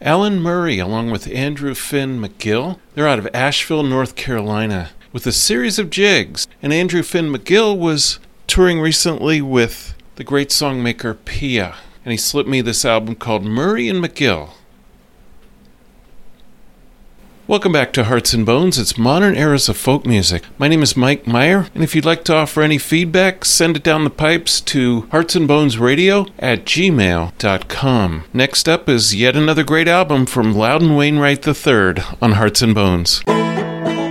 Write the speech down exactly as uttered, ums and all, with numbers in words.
Alan Murray along with Andrew Finn McGill. They're out of Asheville, North Carolina, with a series of jigs. And Andrew Finn McGill was touring recently with the great songmaker Pia, and he slipped me this album called Murray and McGill. Welcome back to Hearts and Bones. It's Modern Eras of Folk Music. My name is Mike Meyer, and if you'd like to offer any feedback, send it down the pipes to heartsandbonesradio at gmail dot com. Next up is yet another great album from Loudon Wainwright the third on Hearts and Bones.